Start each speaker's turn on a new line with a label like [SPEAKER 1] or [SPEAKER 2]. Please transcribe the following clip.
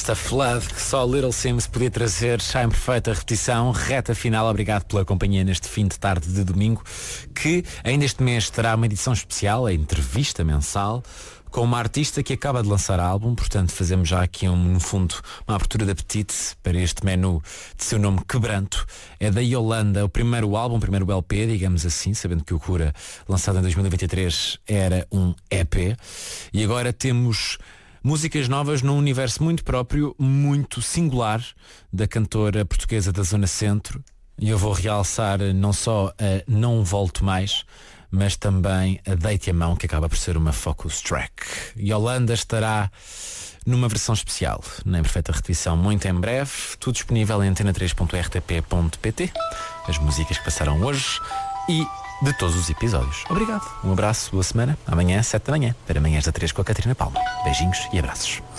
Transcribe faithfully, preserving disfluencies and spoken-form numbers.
[SPEAKER 1] esta Flood que só Little Sims podia trazer, já em perfeita repetição, reta final. Obrigado pela companhia neste fim de tarde de domingo, que ainda este mês terá uma edição especial, a entrevista mensal, com uma artista que acaba de lançar álbum. Portanto, fazemos já aqui, um, no fundo, uma abertura de apetite para este menu de seu nome Quebranto. É da Yolanda, o primeiro álbum, o primeiro L P, digamos assim, sabendo que o Cura, lançado em dois mil e vinte e três, era um E P. E agora temos músicas novas num universo muito próprio, muito singular, da cantora portuguesa da Zona Centro. E eu vou realçar não só a Não Volto Mais, mas também a Deite a Mão, que acaba por ser uma focus track. Yolanda estará numa versão especial, na perfeita repetição, muito em breve. Tudo disponível em antena três ponto r t p ponto p t. As músicas que passaram hoje e de todos os episódios. Obrigado, um abraço, boa semana. Amanhã, sete da manhã, para Manhãs da três com a Catarina Palma. Beijinhos e abraços.